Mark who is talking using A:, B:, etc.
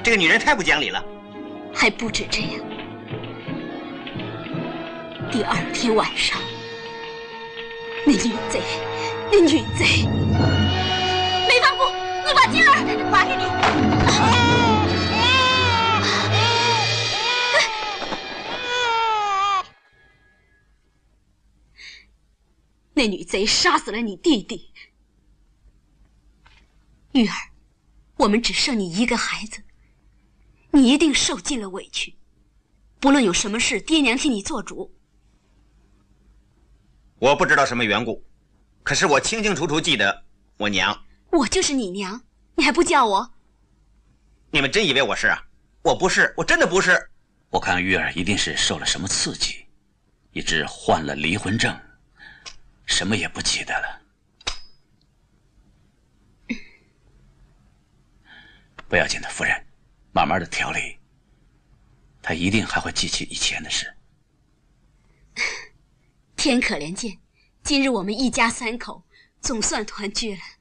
A: 这个女人太不讲理了。
B: 还不止这样，第二天晚上，那女贼，梅芳姑，你把金儿拿给你。那女贼杀死了你弟弟，玉儿，我们只剩你一个孩子，你一定受尽了委屈。不论有什么事，爹娘替你做主。
A: 我不知道什么缘故，可是我清清楚楚记得我娘。
B: 我就是你娘，你还不叫我？
A: 你们真以为我是啊？我不是，我真的不是。
C: 我看玉儿一定是受了什么刺激，以致患了离婚症，什么也不记得了。不要紧的，夫人，慢慢的调理，她一定还会记起以前的事。
B: 天可怜见，今日我们一家三口总算团聚了。